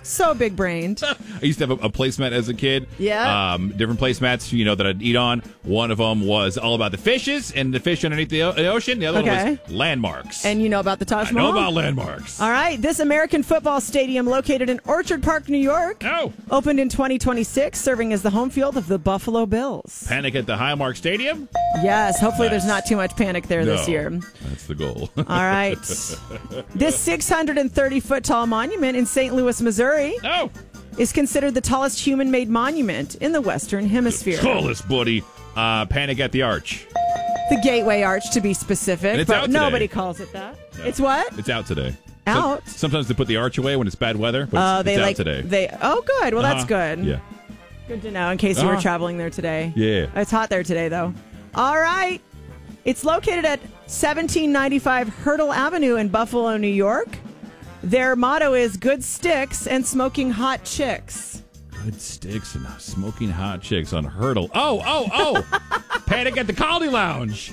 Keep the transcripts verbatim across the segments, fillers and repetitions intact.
So big-brained. I used to have a, a placemat as a kid. Yeah. Um, different placemats, you know, that I'd eat on. One of them was all about the fishes and the fish underneath the, o- the ocean. The other Okay. one was landmarks. And you know about the Taj I Mahal? know about landmarks. All right. This American football stadium located in Orchard Park, New York, Oh. opened in twenty twenty-six, serving as the home field of the Buffalo Bills. Panic at the Highmark Stadium? Yes. Hopefully Nice. there's not too much panic there this No, year. That's the goal. All right. This six hundred thirty foot tall monument in Saint Louis, Missouri, Oh. is considered the tallest human-made monument in the Western Hemisphere. Tallest, buddy. Uh, Panic at the Arch. The Gateway Arch, to be specific, And it's but out today. nobody calls it that. It's what? It's out today. Out? Some- sometimes they put the arch away when it's bad weather, but Oh, it's, they it's like out today. they. Oh, good. Well, that's Uh-huh. good. Yeah. Good to know in case you were Uh-huh. traveling there today. Yeah. It's hot there today, though. All right. It's located at seventeen ninety-five Hurdle Avenue in Buffalo, New York. Their motto is good sticks and smoking hot chicks. Good sticks and smoking hot chicks on Hurdle. Oh, oh, oh. Panic at the Colony Lounge.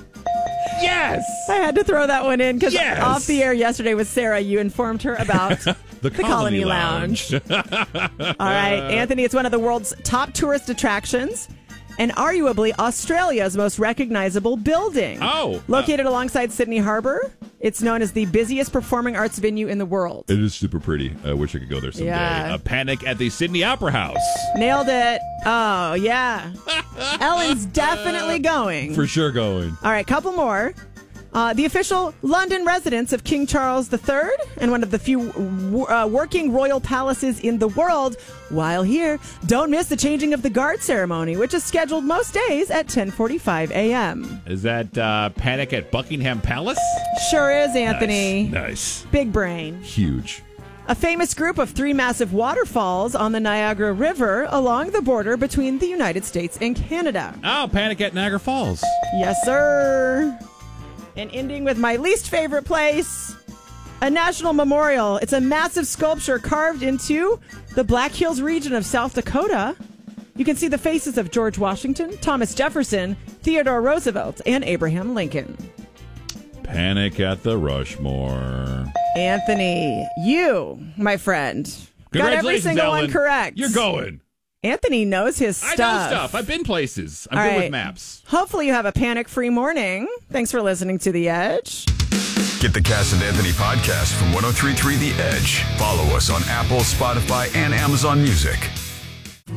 Yes. I had to throw that one in because Yes. off the air yesterday with Sarah, you informed her about The Colony, Colony Lounge. All right, Anthony, it's one of the world's top tourist attractions and arguably Australia's most recognizable building. Oh. Located alongside Sydney Harbor, it's known as the busiest performing arts venue in the world. It is super pretty. I wish I could go there someday. Yeah. A Panic at the Sydney Opera House. Nailed it. Oh, yeah. Ellen's definitely going. For sure going. All right, couple more. Uh, the official London residence of King Charles the Third and one of the few w- uh, working royal palaces in the world. While here, don't miss the changing of the guard ceremony, which is scheduled most days at ten forty-five a.m. Is that uh, Panic at Buckingham Palace? Sure is, Anthony. Nice. nice. Big brain. Huge. A famous group of three massive waterfalls on the Niagara River along the border between the United States and Canada. Oh, Panic at Niagara Falls. Yes, sir. And ending with my least favorite place, a national memorial. It's a massive sculpture carved into the Black Hills region of South Dakota. You can see the faces of George Washington, Thomas Jefferson, Theodore Roosevelt, and Abraham Lincoln. Panic at the Rushmore. Anthony, you, my friend, got every Congratulations, single Ellen. one correct. You're going. Anthony knows his I stuff. know stuff. I've been places. I'm All good right. with maps. Hopefully you have a panic-free morning. Thanks for listening to The Edge. Get the Cass and Anthony podcast from one oh three point three The Edge. Follow us on Apple, Spotify, and Amazon Music.